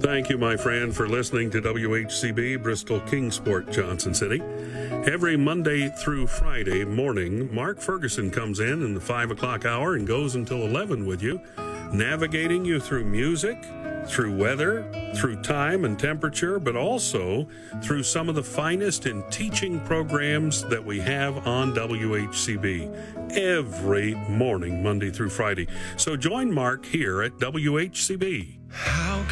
Thank you, my friend, for listening to WHCB, Bristol Kingsport, Johnson City. Every Monday through Friday morning, Mark Ferguson comes in the 5 o'clock hour and goes until 11 with you, navigating you through music, through weather, through time and temperature, but also through some of the finest in teaching programs that we have on WHCB every morning, Monday through Friday. So join Mark here at WHCB. How